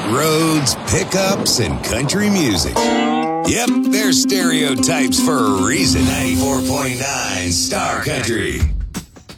roads, pickups, and country music. Yep, they're stereotypes for a reason. 94.9 Star Country.